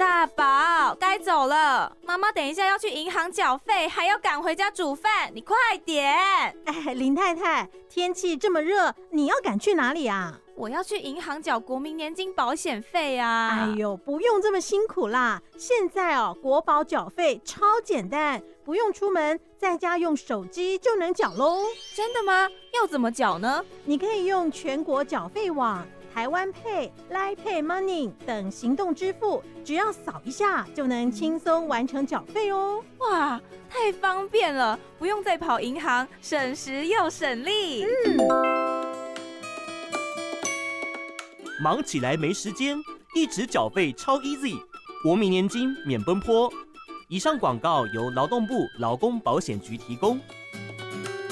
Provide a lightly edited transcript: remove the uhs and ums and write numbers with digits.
大宝，该走了。妈妈等一下要去银行缴费，还要赶回家煮饭，你快点。 哎，林太太，天气这么热，你要赶去哪里啊？ 我要去银行缴国民年金保险费啊！ 哎呦，不用这么辛苦啦！现在国保缴费超简单，不用出门，在家用手机就能缴咯。 真的吗？要怎么缴呢？ 你可以用全国缴费网、台湾 Pay、Line Pay Money 等行动支付，只要扫一下就能轻松完成缴费哦。 哇，太方便了，不用再跑银行，省时又省力。 忙起来没时间，一直缴费超 easy， 国民年金免奔波。以上广告由劳动部劳工保险局提供。